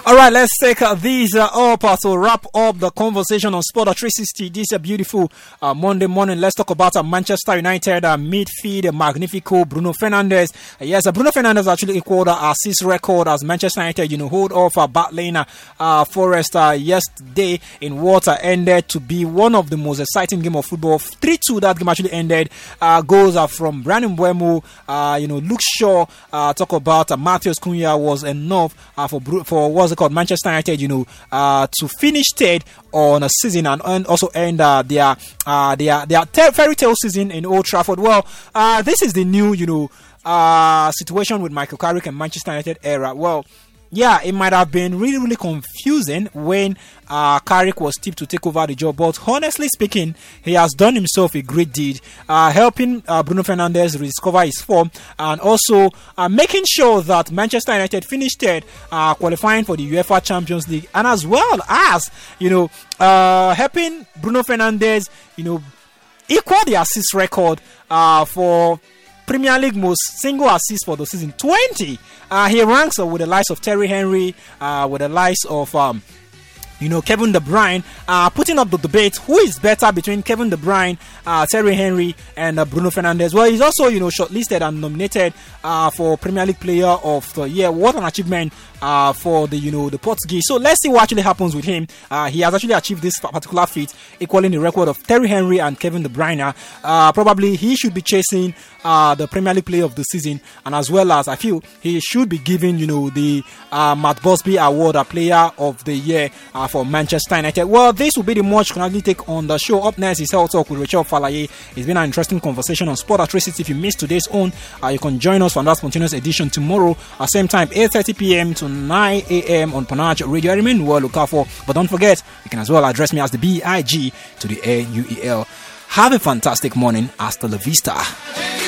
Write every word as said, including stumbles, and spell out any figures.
All right, let's take uh, these uh, up uh, to wrap up the conversation on Sport three sixty. This is a beautiful uh, Monday morning. Let's talk about uh, Manchester United uh, midfield uh, Magnifico Bruno Fernandes. Uh, yes, uh, Bruno Fernandes actually equaled uh, assist record as Manchester United, you know, hold off uh, battling uh, uh, Forest uh, yesterday in what uh, ended to be one of the most exciting game of football. three two that game actually ended. Uh, goals are from Brandon Mbeumo, uh, you know, Luke Shaw. Uh, talk about uh, Matheus Cunha was enough uh, for for what's it called Manchester United, you know, uh, to finish third on a season and, and also end uh, their uh, their their ter- fairy tale season in Old Trafford. Well, uh, this is the new, you know, uh, situation with Michael Carrick and Manchester United era. Well, yeah, it might have been really, really confusing when uh, Carrick was tipped to take over the job. But honestly speaking, he has done himself a great deed, uh, helping uh, Bruno Fernandes rediscover his form and also uh, making sure that Manchester United finished third, uh, qualifying for the UEFA Champions League, and as well as, you know, uh, helping Bruno Fernandes, you know, equal the assist record uh, for Premier League most single assists for the season, twenty. Uh, he ranks uh, with the likes of Thierry Henry, uh, with the likes of um, you know, Kevin De Bruyne, uh, putting up the debate who is better between Kevin De Bruyne, uh, Thierry Henry, and uh, Bruno Fernandes. Well, he's also, you know, shortlisted and nominated uh, for Premier League Player of the Year. What an achievement uh, for the, you know, the Portuguese. So let's see what actually happens with him. Uh, he has actually achieved this particular feat, equaling the record of Thierry Henry and Kevin De Bruyne. Uh, probably he should be chasing uh, the Premier League Player of the season, and as well as I feel he should be given, you know, the uh, Matt Busby Award, a Player of the Year uh, for Manchester United. Well, this will be the much can actually take on the show. Up next is Health Talk with Rachel Falaye. It's been an interesting conversation on Sport three sixty. If you missed today's own, uh, you can join us for another spontaneous edition tomorrow at same time, eight thirty p.m. to nine a.m. on Panach Radio. I remain well look out for, but don't forget, you can as well address me as the B I G to the A U E L. Have a fantastic morning. Hasta la vista.